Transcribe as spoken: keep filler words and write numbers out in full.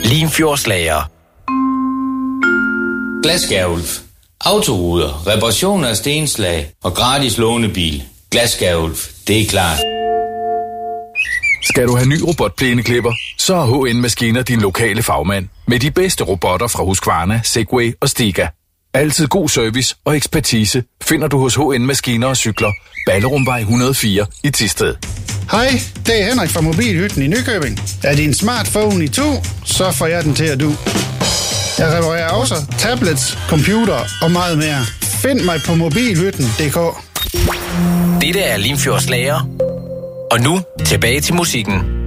Limfjordslager. Glasskærulf. Autoruder, reparation af stenslag og gratis lånebil. Glasskærulf, det er klart. Skal du have ny robotplæneklipper, så er H N Maskiner din lokale fagmand. Med de bedste robotter fra Husqvarna, Segway og Stiga. Altid god service og ekspertise finder du hos H N Maskiner og Cykler. Ballerumvej et hundrede og fire i Thisted. Hej, det er Henrik fra Mobilhytten i Nykøbing. Er din smartphone i to, så får jeg den til at du. Jeg reparerer også tablets, computer og meget mere. Find mig på mobilhytten punktum d k. Dette er Limfjordslager. Og nu tilbage til musikken.